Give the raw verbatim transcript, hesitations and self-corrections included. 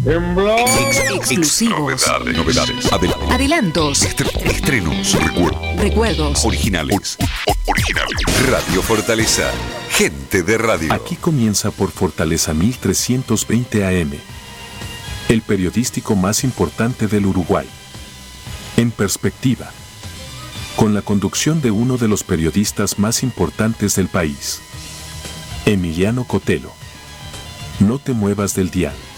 Ex- exclusivos. Novedades, novedades, adel- Adelantos. estre- estrenos, recuerdos, Recuerdos. originales, o- originales. Radio Fortaleza, gente de radio. Aquí comienza por Fortaleza mil trescientos veinte A M, el periodístico más importante del Uruguay. En perspectiva, con la conducción de uno de los periodistas más importantes del país, Emiliano Cotelo. No te muevas del dial.